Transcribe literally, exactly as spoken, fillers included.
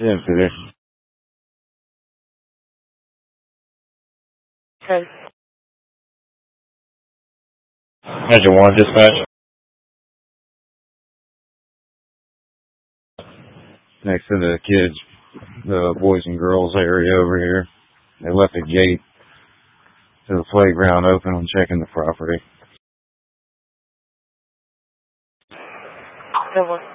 Yeah, today. Okay. Measure one, dispatch. Next to the kids, the boys and girls area over here. They left the gate to the playground open when checking the property. Good one.